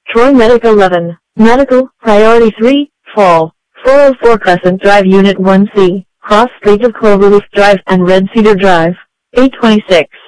Troy Medic 11, Medical, Priority 3, Fall, 404 Crescent Drive Unit 1C, Cross Street of Cloverleaf Drive and Red Cedar Drive, 826.